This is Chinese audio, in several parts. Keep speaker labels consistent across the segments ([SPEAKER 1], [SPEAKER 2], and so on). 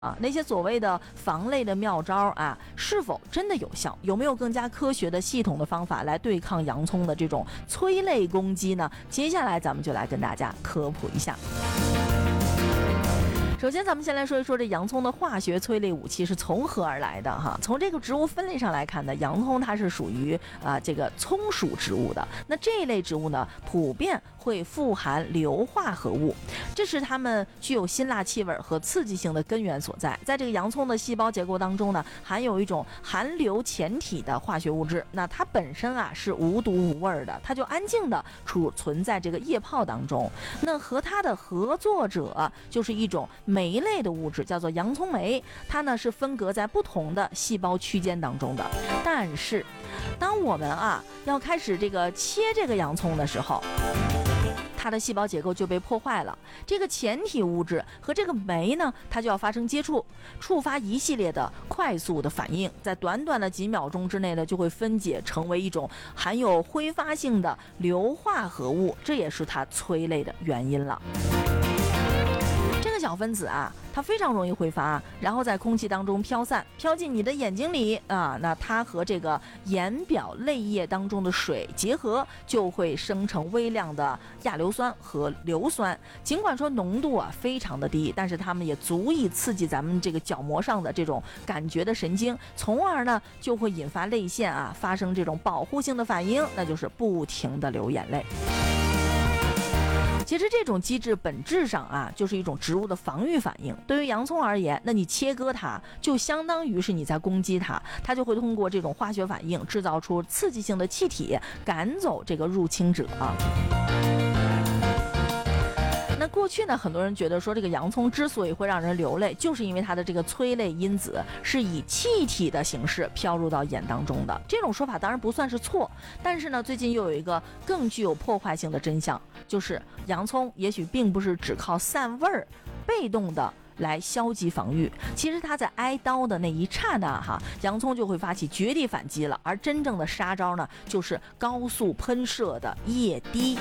[SPEAKER 1] 那些所谓的防类的妙招啊，是否真的有效？有没有更加科学的系统的方法来对抗洋葱的这种催泪攻击呢？接下来咱们就来跟大家科普一下。首先咱们先来说一说这洋葱的化学催泪武器是从何而来的哈。从这个植物分类上来看呢，洋葱它是属于这个葱属植物的。那这一类植物呢，普遍会富含硫化合物，这是它们具有辛辣气味和刺激性的根源所在。在这个洋葱的细胞结构当中呢，含有一种含硫前体的化学物质，那它本身是无毒无味的，它就安静的储存在这个液泡当中。那和它的合作者就是一种酶类的物质，叫做洋葱酶，它呢是分隔在不同的细胞区间当中的。但是当我们要开始切这个洋葱的时候，它的细胞结构就被破坏了，这个前体物质和这个酶呢，它就要发生接触，触发一系列的快速的反应，在短短的几秒钟之内呢，就会分解成为一种含有挥发性的硫化合物，这也是它催泪的原因了。这个小分子它非常容易挥发，然后在空气当中飘散，飘进你的眼睛里那它和这个眼表泪液当中的水结合，就会生成微量的亚硫酸和硫酸。尽管说浓度非常的低，但是它们也足以刺激咱们这个角膜上的这种感觉的神经，从而呢就会引发泪腺发生这种保护性的反应，那就是不停的流眼泪。其实这种机制本质上就是一种植物的防御反应。对于洋葱而言，那你切割它就相当于是你在攻击它，它就会通过这种化学反应制造出刺激性的气体，赶走这个入侵者。那过去呢，很多人觉得说这个洋葱之所以会让人流泪，就是因为它的这个催泪因子是以气体的形式飘入到眼当中的。这种说法当然不算是错，但是呢，最近又有一个更具有破坏性的真相，就是洋葱也许并不是只靠散味儿，被动的来消极防御，其实它在挨刀的那一刹那洋葱就会发起绝地反击了。而真正的杀招呢，就是高速喷射的液滴。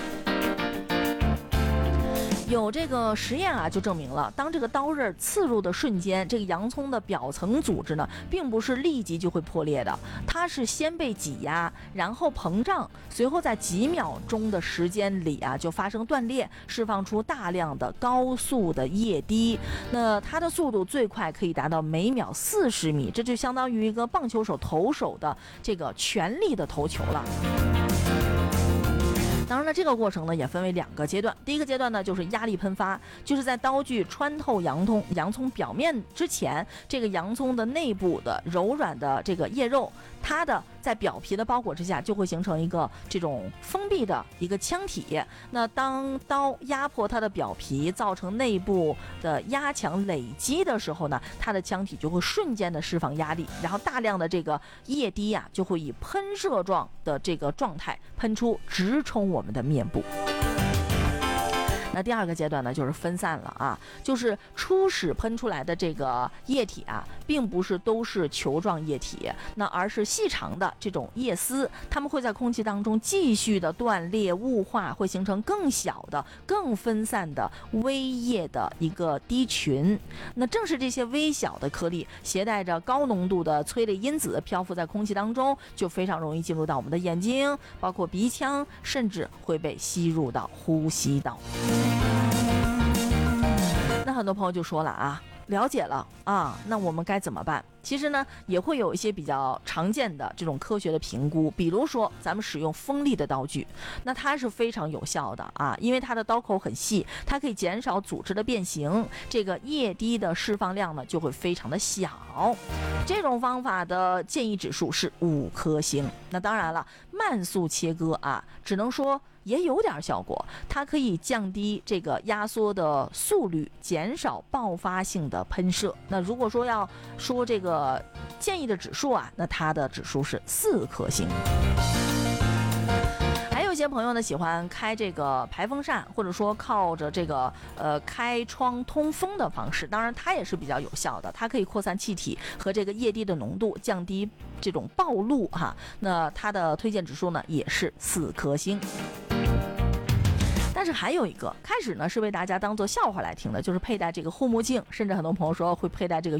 [SPEAKER 1] 有这个实验就证明了，当这个刀刃刺入的瞬间，这个洋葱的表层组织呢，并不是立即就会破裂的，它是先被挤压，然后膨胀，随后在几秒钟的时间里就发生断裂，释放出大量的高速的液滴。那它的速度最快可以达到每秒40米，这就相当于一个棒球手投手的这个全力的投球了。当然了，这个过程呢也分为2个阶段。第一个阶段呢就是压力喷发，就是在刀具穿透洋葱表面之前，这个洋葱的内部的柔软的这个叶肉，它的在表皮的包裹之下就会形成一个这种封闭的一个腔体。那当刀压迫它的表皮，造成内部的压强累积的时候呢，它的腔体就会瞬间的释放压力，然后大量的这个液滴就会以喷射状的这个状态喷出，直冲我们的面部。那第2个阶段呢，就是分散了就是初始喷出来的这个液体并不是都是球状液体，那而是细长的这种叶丝，它们会在空气当中继续的断裂雾化，会形成更小的更分散的微液的一个滴群。那正是这些微小的颗粒携带着高浓度的催泪因子漂浮在空气当中，就非常容易进入到我们的眼睛，包括鼻腔，甚至会被吸入到呼吸道。那很多朋友就说了了解了那我们该怎么办？其实呢，也会有一些比较常见的这种科学的评估，比如说咱们使用锋利的刀具，那它是非常有效的因为它的刀口很细，它可以减少组织的变形，这个液滴的释放量呢就会非常的小。这种方法的建议指数是5颗星。那当然了，慢速切割只能说也有点效果，它可以降低这个压缩的速率，减少爆发性的喷射。那如果说要说这个建议的指数那它的指数是4颗星。还有一些朋友呢喜欢开这个排风扇，或者说靠着这个开窗通风的方式，当然它也是比较有效的，它可以扩散气体和这个液滴的浓度，降低这种暴露那它的推荐指数呢也是4颗星。 但是还有一个，开始呢是为大家当做笑话来听的，就是佩戴这个护目镜，甚至很多朋友说会佩戴这个